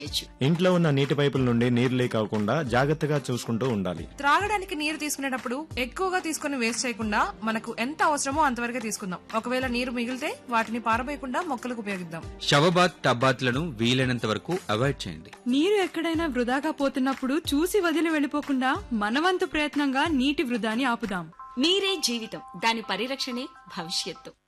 ఇంట్లో ఉన్న నీటి పైపుల నుండి నీరు లీక్ అవ్వకుండా జాగ్రత్తగా చూసుకుంటూ ఉండాలి. త్రాగడానికి నీరు తీసుకునేటప్పుడు ఎక్కువగా తీసుకుని వేస్ట్ చేయకుండా మనకు ఎంత అవసరమో అంతవరకే తీసుకుందాం. ఒకవేళ నీరు మిగిలితే వాటిని పారబోయకుండా మొక్కలకు ఉపయోగిద్దాం. షవబాత్ టబ్బాత్లను వీలైనంత వరకు అవాయిడ్ చేయండి. నీరు ఎక్కడైనా వృధాగా పోతున్నప్పుడు చూసి వదిలి వెళ్లిపోకుండా మనవంతు ప్రయత్నంగా నీటి వృధాని ఆపుదాం. నీరే జీవితం, దాని పరిరక్షణే భవిష్యత్తు.